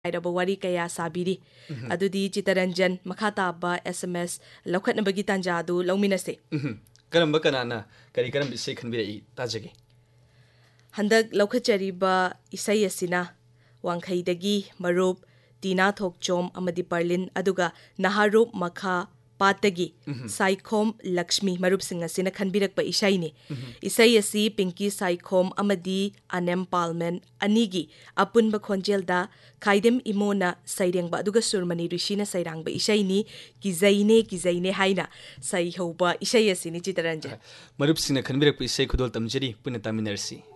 wari kaya sabiri adudi Chitaranjan makhataba SMS laukhadnabagi tanjadu lauminase karamba kanana karam isai khanbirai tajage handak laukhachariba isai asina wangkhaidagi marup Tina Thokchom amadi Parlin aduga Naharup Makha Patagi Saikhom Lakshmi marup sing asina khanbirakpa isai ni isai asi Pinky Saikhom amadi Anem Palmen anigi apunba khonjelda Khaidem Imona Sairengba aduga Surmani Rishina Sairangba isai ni kizaine haina sai hoba isai asini Chitaranjan marup sing khanbirakpa isai khudol tamjari puna taminarsi